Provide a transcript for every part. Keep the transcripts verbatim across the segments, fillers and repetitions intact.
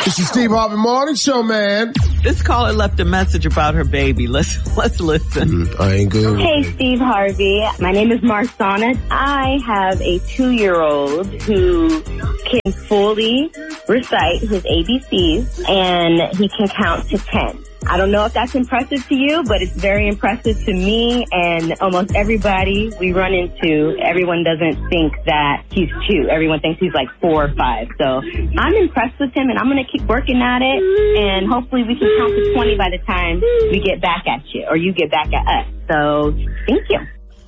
It's the Steve Harvey Morning Show, man. This caller left a message about her baby. Let's let's listen. Mm, I ain't good. Hey, Steve Harvey. My name is Marsana. I have a two-year-old who can fully recite his A B Cs, and he can count to ten. I don't know if that's impressive to you, but it's very impressive to me and almost everybody we run into. Everyone doesn't think that he's two. Everyone thinks he's like four or five. So I'm impressed with him, and I'm going to keep working at it, and hopefully we can count to twenty by the time we get back at you, or you get back at us. So thank you.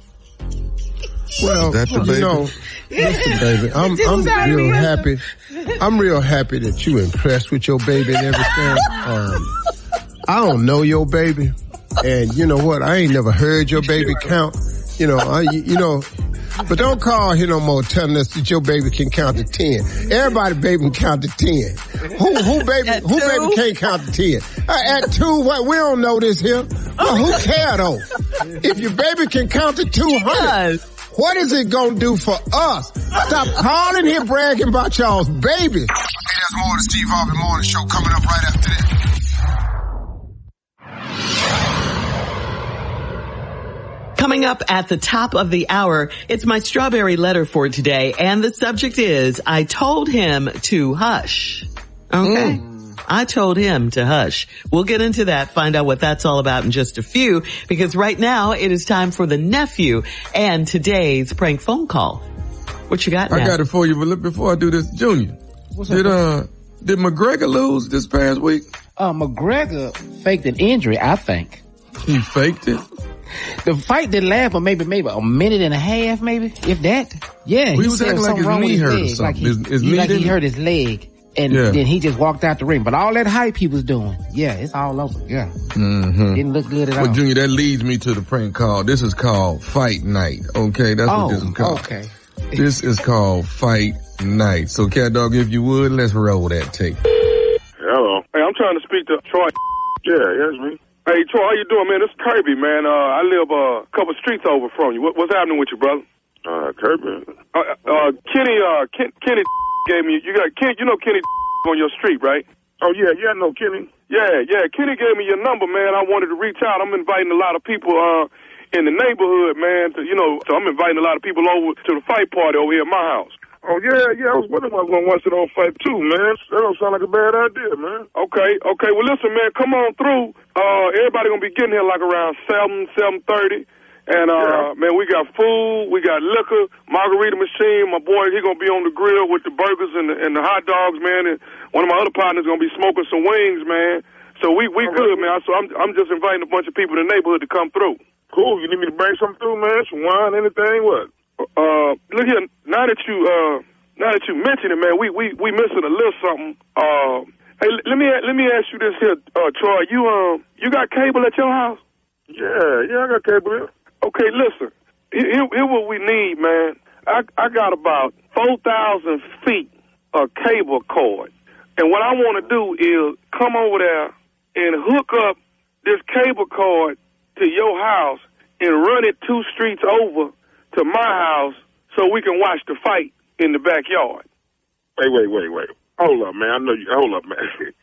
Well, That's you know, listen, baby, I'm, I'm real happy. I'm real happy that you impressed with your baby and everything. Um, I don't know your baby, and you know what? I ain't never heard your baby count. You know, I, you know, but don't call here no more telling us that your baby can count to ten. Everybody baby can count to ten. Who, who baby, At who two? baby can't count to ten? Uh, at two, what? We don't know this here. Well, who care though? If your baby can count to two hundred, what is it gonna do for us? Stop calling here bragging about y'all's baby. Hey, there's more of the Steve Harvey Morning Show coming up right after this. Coming up at the top of the hour, it's my strawberry letter for today, and the subject is, I told him to hush. Okay? Mm. I told him to hush. We'll get into that, find out what that's all about in just a few, because right now it is time for the nephew and today's prank phone call. What you got now? I got it for you, but look, before I do this, Junior, What's did, up? uh, did McGregor lose this past week? Uh, McGregor faked an injury, I think. He faked it? The fight didn't last but maybe maybe a minute and a half, maybe, if that. Yeah, Well, he was said acting like something his wrong with knee hurt or leg, something. Like he, His- his he- knee like he didn't- hurt his leg, and Yeah. then he just walked out the ring. But all that hype he was doing, yeah, it's all over. Yeah, Mm-hmm. didn't look good at Well, all. Junior, that leads me to the prank call. This is called Fight Night. Okay, that's oh, what this is called. okay. This is called Fight Night. So, Cat Dog, if you would, let's roll that tape. Hello. Hey, I'm trying to speak to Troy. Yeah, that's me. Hey, Troy, how you doing, man? This is Kirby, man. Uh, I live uh, a couple streets over from you. What, what's happening with you, brother? Uh, Kirby? Uh, uh, Kenny, uh, Ken, Kenny gave me, you got, Ken, you know Kenny on your street, right? Oh, yeah, yeah, I know Kenny. Yeah, yeah, Kenny gave me your number, man. I wanted to reach out. I'm inviting a lot of people, uh, in the neighborhood, man, to, you know, so I'm inviting a lot of people over to the fight party over here at my house. Oh, yeah, yeah, I was wondering if I was going to watch it on fight too, man. That don't sound like a bad idea, man. Okay, okay, well, listen, man, come on through. Uh, everybody going to be getting here like around seven, seven thirty. And, uh, yeah. man, we got food, we got liquor, margarita machine. My boy, he going to be on the grill with the burgers and the, and the hot dogs, man. And one of my other partners going to be smoking some wings, man. So we, we All good, right. man. So I'm, I'm just inviting a bunch of people in the neighborhood to come through. Cool. You need me to bring something through, man? Some wine, anything? What? Uh, look here. Now that you, uh, now that you mention it, man, we, we, we missing a little something. Uh, hey, let me, let me ask you this here, uh, Troy. You, um, you got cable at your house? Yeah, yeah, I got cable here. Okay, listen. Here, here what we need, man. I, I got about four thousand feet of cable cord. And what I want to do is come over there and hook up this cable cord to your house and run it two streets over to my house so we can watch the fight in the backyard. Wait, wait, wait, wait. Hold up, man. I know you. Hold up, man.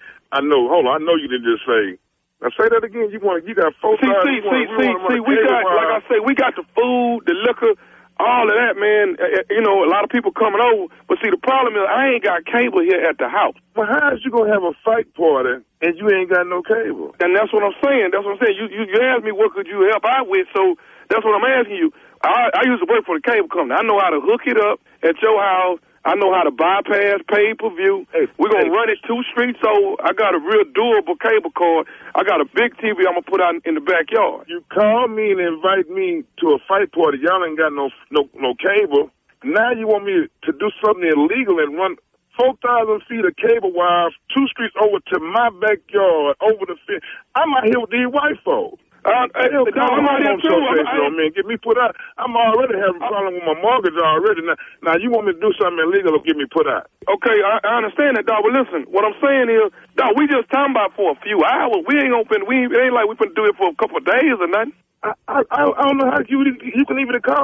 I know. Hold on. I know you didn't just say. Now say that again. You want? You got four. See, see, see, see, see. We got, like I say, we got the food, the liquor, all of that, man. Uh, you know, a lot of people coming over. But see, the problem is I ain't got cable here at the house. Well, how is you gonna have a fight party and you ain't got no cable? And that's what I'm saying. That's what I'm saying. You you, you asked me what could you help out with, so that's what I'm asking you. I, I used to work for the cable company. I know how to hook it up at your house. I know how to bypass pay-per-view. Hey, We're going to hey. run it two streets over. I got a real durable cable cord. I got a big T V I'm going to put out in the backyard. You call me and invite me to a fight party. Y'all ain't got no no no cable. Now you want me to do something illegal and run four thousand feet of cable wire two streets over to my backyard, over the fence. I'm out here with these white folks. Uh, hey, Hell, I'm out here too. I, I, man. Get me put out. I'm already having a problem with my mortgage already. Now, now you want me to do something illegal or get me put out? Okay, I, I understand that, dog. But listen, what I'm saying is, dog, we just talking about for a few hours. We ain't gonna. We ain't, it ain't like we finna do it for a couple of days or nothing. I, I, I don't know how you you can even call it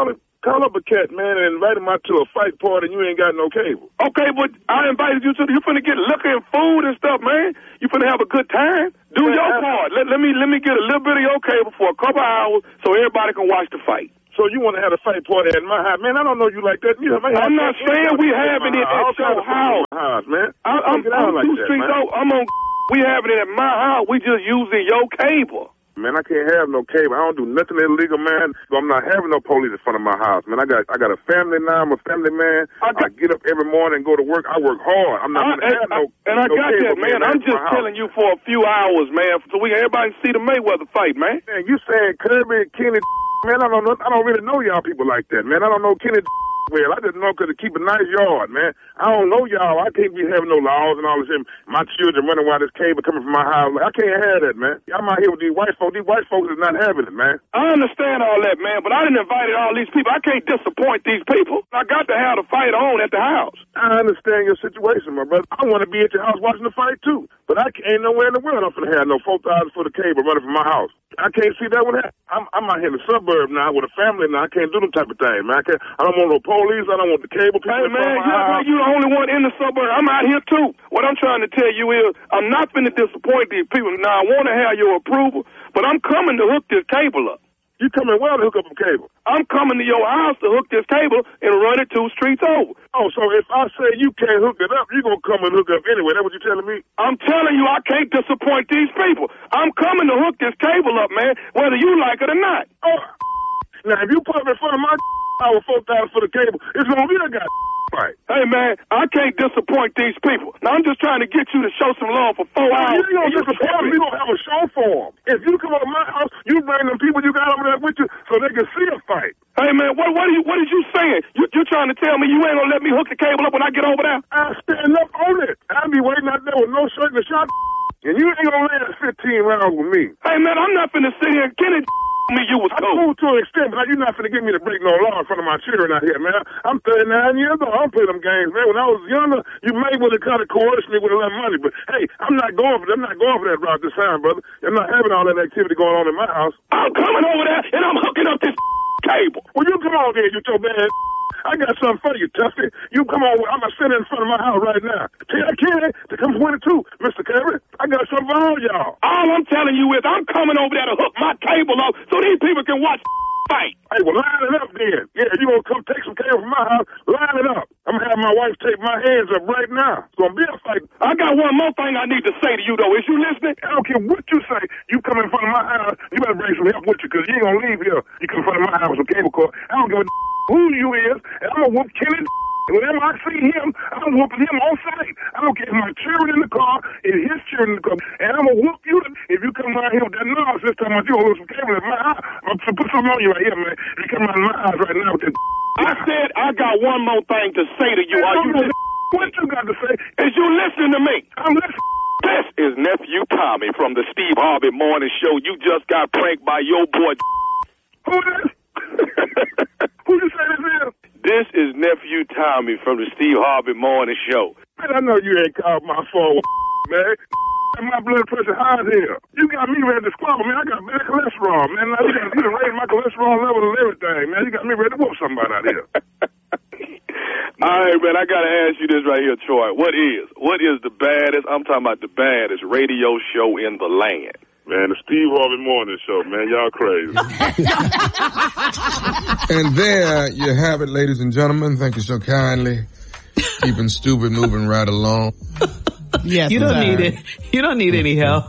Call up a cat, man, and invite him out to a fight party and you ain't got no cable. Okay, but I invited you to the, you finna get liquor and food and stuff, man. You finna have a good time. Do man, your I, part. Let, let me let me get a little bit of your cable for a couple hours so everybody can watch the fight. So you want to have a fight party at my house? Man, I don't know you like that. You know, man, I'm not saying we having it at your house. house, man. I, I'm, I'm like two that, streets over. I'm on, we having it at my house. We just using your cable. Man, I can't have no cable. I don't do nothing illegal, man. I'm not having no police in front of my house, man. I got I got a family now. I'm a family man. I, got, I get up every morning and go to work. I work hard. I'm not going to have no And I no got that, man. I'm just telling you for a few hours, man, so we everybody can see the Mayweather fight, man. Man, you saying Kirby and Kenny, man, I don't know. I don't really know y'all people like that, man. I don't know Kenny well. I just know because to keep a nice yard, man. I don't know y'all. I can't be having no laws and all this. My children running around this cable coming from my house. I can't have that, man. I'm out here with these white folks. These white folks is not having it, man. I understand all that, man, but I didn't invite all these people. I can't disappoint these people. I got to have the fight on at the house. I understand your situation, my brother. I want to be at your house watching the fight, too. But I ain't nowhere in the world I'm going to have no four thousand for the cable running from my house. I can't see that one happen. I'm, I'm out here in the suburb now with a family now. I can't do them type of thing, man. I, can't, I don't want no police. I don't want the cable people. Hey, man, you act like you the only one in the suburb. I'm out here, too. What I'm trying to tell you is I'm not finna disappoint these people. Now, I want to have your approval, but I'm coming to hook this cable up. You coming well to hook up a cable? I'm coming to your house to hook this cable and run it two streets over. Oh, so if I say you can't hook it up, you're going to come and hook up anyway. That's what you're telling me? I'm telling you I can't disappoint these people. I'm coming to hook this cable up, man, whether you like it or not. Oh, now, if you put it in front of my hour four thousand for the cable, it's going to be a guy fight. Hey, man, I can't disappoint these people. Now, I'm just trying to get you to show some love for four well, hours. You ain't going to disappoint them. You're going to have a show for them. If you come over to my house, you bring them people you got over there with you so they can see a fight. Hey, man, what what are you what is you saying? You, you're trying to tell me you ain't going to let me hook the cable up when I get over there? I'll stand up on it. I'll be waiting out there with no shirt and a shot, and you ain't going to last fifteen rounds with me. Hey, man, I'm not finna sit here and get it. Me, you was cool. I cool to an extent, but you're not finna get me to break no law in front of my children out here, man. I'm thirty-nine years old. I don't play them games, man. When I was younger, you may would have kind of coerced me with a lot of money, but hey, I'm not going for that. I'm not going for that route this time, brother. I'm not having all that activity going on in my house. I'm coming over there and I'm hooking up this cable. Well, you come on there, you so bad. I got something for you, Tuffy. You come on. I'm going to sit in front of my house right now. Tell Kenny to come twenty-two, Mister Kirby. I got something for all y'all. All I'm telling you is I'm coming over there to hook my cable up so these people can watch fight. Hey, well, line it up then. Yeah, you going to come take some cable from my house, line it up. I'm going to have my wife take my hands up right now. It's going to be a fight. I got one more thing I need to say to you, though. Is you listening? I don't care what you say. You come in front of my house, you better bring some help with you because you ain't going to leave here. You come in front of my house with cable cord. I don't give a who you is, and I'm going to whoop Kenny. Whenever I see him, I'm whooping him on sight. I don't care if my children in the car, and his children in the car, and I'm going to whoop you if you come around here with that nonsense talking about you going to some cable in my house. I'm going to put something on you right here, man. You come out of my house right now with that. I said I got one more thing to say to you. Are you listening? What you got to say? Is you listening to me? I'm listening. This is Nephew Tommy from the Steve Harvey Morning Show. You just got pranked by your boy. Who is? Who you say this is? This is Nephew Tommy from the Steve Harvey Morning Show. Man, I know you ain't called my phone, man. My blood pressure high here. You got me ready to squabble, man. I got bad cholesterol, man. Now you got you raise my cholesterol level and everything, man. You got me ready to whoop somebody out here. All right, man, I got to ask you this right here, Troy. What is, what is the baddest, I'm talking about the baddest radio show in the land? Man, the Steve Harvey Morning Show, man. Y'all crazy. And there you have it, ladies and gentlemen. Thank you so kindly. Keeping stupid moving right along. Yes, you don't sir. need it. You don't need any help.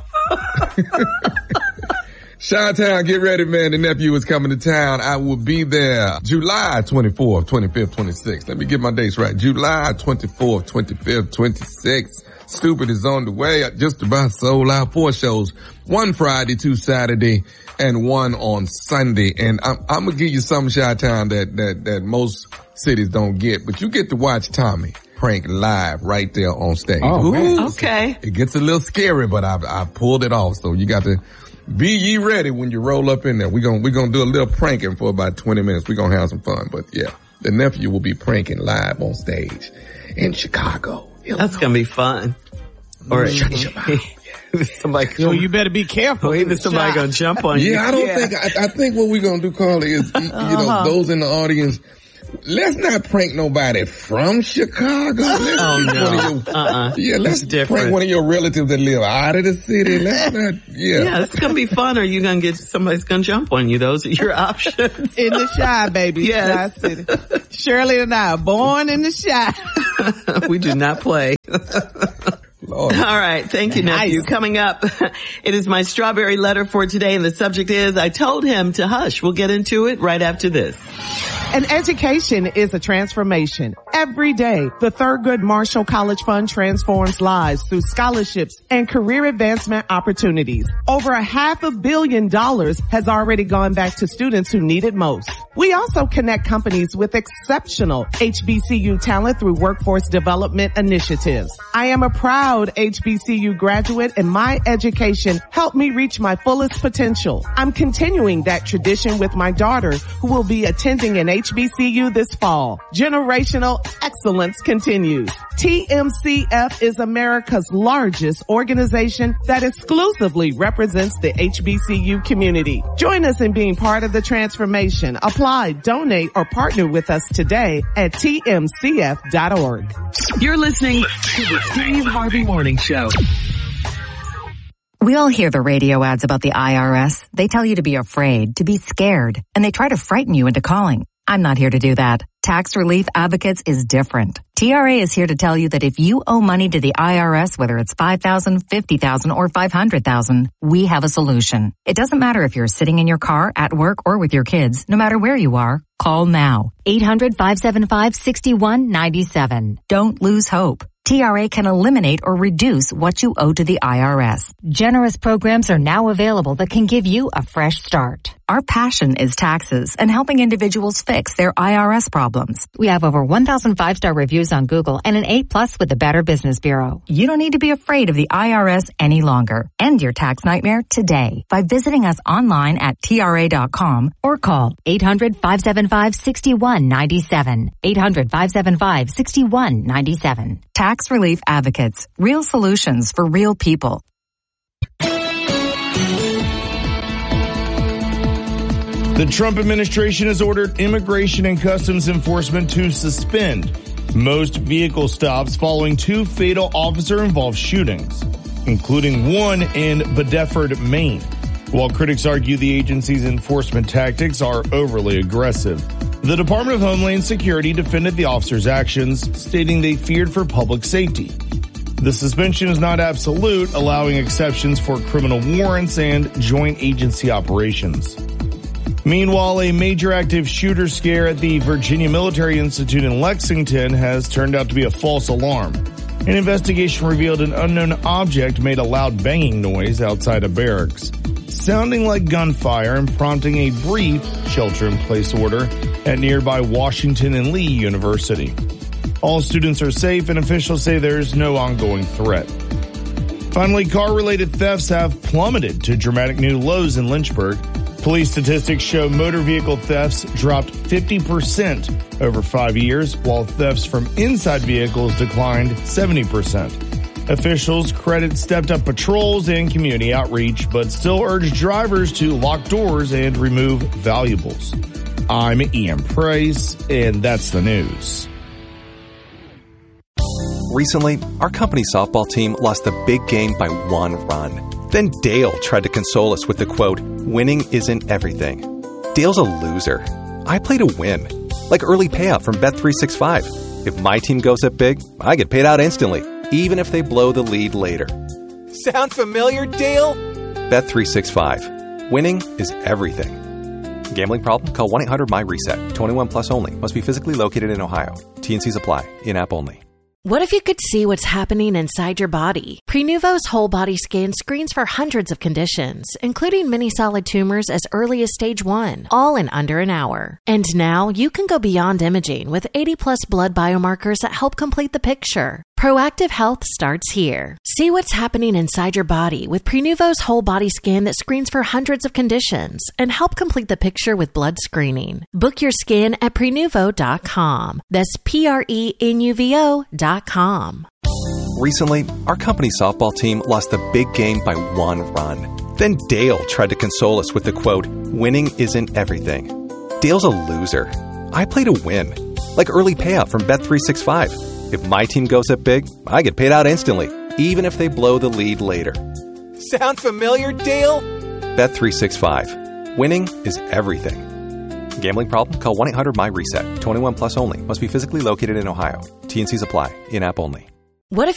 Chi-Town, get ready, man. The nephew is coming to town. I will be there July twenty-fourth, twenty-fifth, twenty-sixth. Let me get my dates right. July twenty-fourth, twenty-fifth, twenty-sixth. Stupid is on the way. I just about sold out four shows. One Friday, two Saturday, and one on Sunday. And I'm, I'm going to give you some Chi-Town that, that, that most cities don't get. But you get to watch Tommy prank live right there on stage. Oh, Ooh, okay. It gets a little scary, but I've, I've pulled it off. So you got to be ye ready when you roll up in there. We're going, we're going to do a little pranking for about twenty minutes. We're going to have some fun. But yeah, the nephew will be pranking live on stage in Chicago. That's going to be fun. or mm-hmm. somebody. Yo, you better be careful. Or even somebody gonna jump on you. Yeah, I don't yeah. think. I, I think what we're gonna do, Carly, is you uh-huh. know those in the audience. Let's not prank nobody from Chicago. Let's oh no! Your, uh-uh. Yeah, let's prank one of your relatives that live out of the city. Let's not. Yeah, yeah, it's gonna be fun. Or you gonna get somebody's gonna jump on you. Those are your options. In the Chi, baby. Yes. Chi City. Shirley and I, born in the Chi. We do not play. Lord. All right. Thank you, nephew. Nice. Coming up, it is my strawberry letter for today, and the subject is, I told him to hush. We'll get into it right after this. An education is a transformation. Every day, the Thurgood Marshall College Fund transforms lives through scholarships and career advancement opportunities. Over a half a billion dollars has already gone back to students who need it most. We also connect companies with exceptional H B C U talent through workforce development initiatives. I am a proud H B C U graduate, and my education helped me reach my fullest potential. I'm continuing that tradition with my daughter, who will be attending an H B C U this fall. Generational excellence continues. T M C F is America's largest organization that exclusively represents the H B C U community. Join us in being part of the transformation. Apply, donate, or partner with us today at T M C F dot org. You're listening to the Steve Harvey Morning Show. We all hear the radio ads about the I R S. They tell you to be afraid, to be scared, and they try to frighten you into calling. I'm not here to do that. Tax Relief Advocates is different. T R A is here to tell you that if you owe money to the I R S, whether it's five thousand dollars, fifty thousand dollars, or five hundred thousand dollars, we have a solution. It doesn't matter if you're sitting in your car, at work, or with your kids. No matter where you are, call now. eight hundred, five seven five, six one nine seven. Don't lose hope. T R A can eliminate or reduce what you owe to the I R S. Generous programs are now available that can give you a fresh start. Our passion is taxes and helping individuals fix their I R S problems. We have over one thousand five-star reviews on Google and an A plus with the Better Business Bureau. You don't need to be afraid of the I R S any longer. End your tax nightmare today by visiting us online at T R A dot com or call eight hundred, five seven five, six one nine seven. eight hundred, five seven five, six one nine seven. Tax Relief Advocates. Real solutions for real people. The Trump administration has ordered Immigration and Customs Enforcement to suspend most vehicle stops following two fatal officer-involved shootings, including one in Bedford, Maine. While critics argue the agency's enforcement tactics are overly aggressive, the Department of Homeland Security defended the officers' actions, stating they feared for public safety. The suspension is not absolute, allowing exceptions for criminal warrants and joint agency operations. Meanwhile, a major active shooter scare at the Virginia Military Institute in Lexington has turned out to be a false alarm. An investigation revealed an unknown object made a loud banging noise outside a barracks, sounding like gunfire and prompting a brief shelter-in-place order at nearby Washington and Lee University. All students are safe, and officials say there's no ongoing threat. Finally, car-related thefts have plummeted to dramatic new lows in Lynchburg. Police statistics show motor vehicle thefts dropped fifty percent over five years, while thefts from inside vehicles declined seventy percent. Officials credit stepped-up patrols and community outreach, but still urge drivers to lock doors and remove valuables. I'm Ian Price, and that's the news. Recently, our company softball team lost the big game by one run. Then Dale tried to console us with the quote, "Winning isn't everything." Dale's a loser. I play to win. Like early payout from Bet three sixty-five. If my team goes up big, I get paid out instantly, even if they blow the lead later. Sound familiar, Dale? Bet three sixty-five. Winning is everything. Gambling problem? Call one eight hundred M Y reset. twenty-one plus only. Must be physically located in Ohio. T and C's apply. In-app only. What if you could see what's happening inside your body? Prenuvo's whole body scan screens for hundreds of conditions, including many solid tumors as early as stage one, all in under an hour. And now you can go beyond imaging with eighty plus blood biomarkers that help complete the picture. Proactive health starts here. See what's happening inside your body with Prenuvo's whole body scan that screens for hundreds of conditions and help complete the picture with blood screening. Book your scan at prenuvo dot com. That's P R E N U V O dot com. Recently, our company softball team lost the big game by one run. Then Dale tried to console us with the quote, winning isn't everything. Dale's a loser. I play to win. Like early payout from Bet three sixty-five. If my team goes up big, I get paid out instantly, even if they blow the lead later. Sound familiar, Dale? Bet three sixty-five. Winning is everything. Gambling problem? Call one eight hundred M Y RESET. twenty-one plus only. Must be physically located in Ohio. T and C's apply. In-app only.